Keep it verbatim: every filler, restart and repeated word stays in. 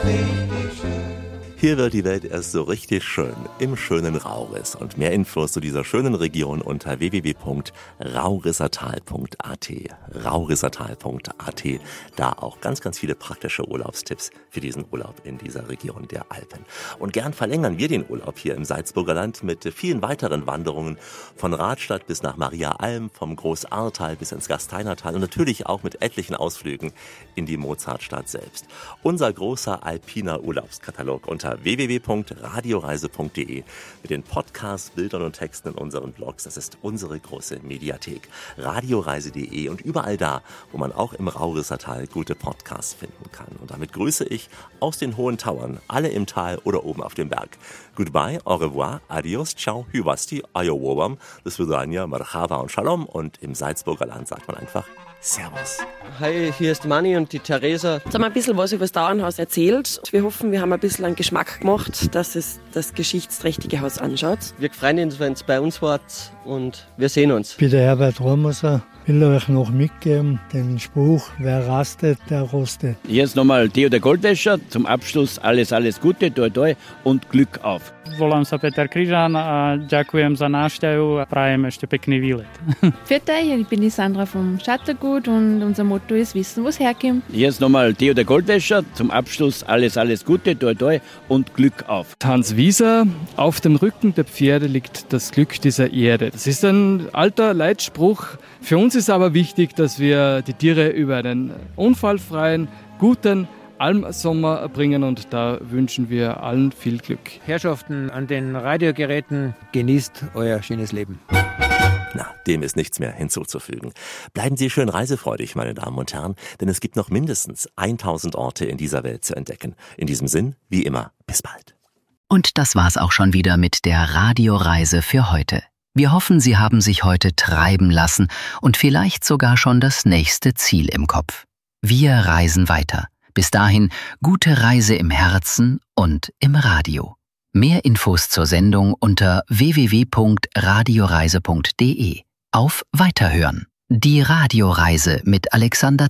Hier wird die Welt erst so richtig schön, im schönen Rauris. Und mehr Infos zu dieser schönen Region unter w w w punkt raurissertal punkt a t. raurissertal punkt a t. Da auch ganz, ganz viele praktische Urlaubstipps für diesen Urlaub in dieser Region der Alpen. Und gern verlängern wir den Urlaub hier im Salzburger Land mit vielen weiteren Wanderungen von Radstadt bis nach Maria Alm, vom Großahrtal bis ins Gasteinertal und natürlich auch mit etlichen Ausflügen in die Mozartstadt selbst. Unser großer alpiner Urlaubskatalog unter w w w punkt radioreise punkt d e mit den Podcasts, Bildern und Texten in unseren Blogs. Das ist unsere große Mediathek. radioreise punkt d e und überall da, wo man auch im Raurissertal gute Podcasts finden kann. Und damit grüße ich aus den hohen Tauern, alle im Tal oder oben auf dem Berg. Goodbye, au revoir, adios, ciao, hyvasti, ayowowam, das Vidania, marhaba und shalom. Und im Salzburger Land sagt man einfach Servus. Hi, hier ist Manni und die Theresa. Jetzt haben wir ein bisschen was über das Dauernhaus erzählt. Wir hoffen, wir haben ein bisschen einen Geschmack gemacht, dass es das geschichtsträchtige Haus anschaut. Wir freuen uns, wenn ihr bei uns wart und wir sehen uns. Ich bin der Herbert Romoser. Ich will euch noch mitgeben den Spruch, wer rastet, der rostet. Jetzt nochmal Theo der Goldwäscher. Zum Abschluss alles, alles Gute, toi toi und Glück auf. Volám sa Peter Križan a ďakujem za návštevu a prajem ešte pekný výlet. Vierte, ich bin die Sandra vom Schattergut und unser Motto ist Wissen, wo es herkommt. Jetzt nochmal Theo der Goldwäscher. Zum Abschluss alles, alles Gute, toi toi und Glück auf. Hans Wieser, auf dem Rücken der Pferde liegt das Glück dieser Erde. Das ist ein alter Leitspruch. Für uns ist aber wichtig, dass wir die Tiere über einen unfallfreien, guten Almsommer bringen und da wünschen wir allen viel Glück. Herrschaften an den Radiogeräten, genießt euer schönes Leben. Na, dem ist nichts mehr hinzuzufügen. Bleiben Sie schön reisefreudig, meine Damen und Herren, denn es gibt noch mindestens tausend Orte in dieser Welt zu entdecken. In diesem Sinn, wie immer, bis bald. Und das war's auch schon wieder mit der Radioreise für heute. Wir hoffen, Sie haben sich heute treiben lassen und vielleicht sogar schon das nächste Ziel im Kopf. Wir reisen weiter. Bis dahin, gute Reise im Herzen und im Radio. Mehr Infos zur Sendung unter w w w punkt radioreise punkt d e. Auf Weiterhören. Die Radioreise mit Alexander